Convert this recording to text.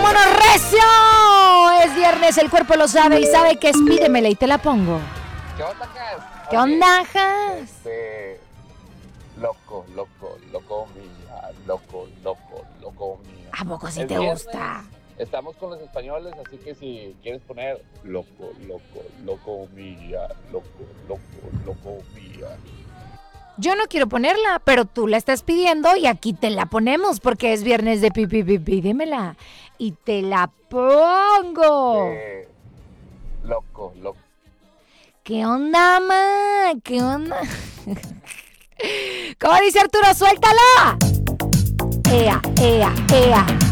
¡Vámonos, recio! Es viernes, el cuerpo lo sabe y sabe que es pídemela y te la pongo. ¿Qué onda, Jas? ¿Qué onda, Jas? Loco mía, loco mía. ¿A poco sí Es te viernes, gusta? Estamos con los españoles, así que si quieres poner loco mía, loco mía. Yo no quiero ponerla, pero tú la estás pidiendo y aquí te la ponemos porque es viernes de pídemela y te la pongo. Loco. ¿Qué onda, ma? ¿Qué onda? ¿Cómo dice Arturo? ¡Suéltala! ¡Ea!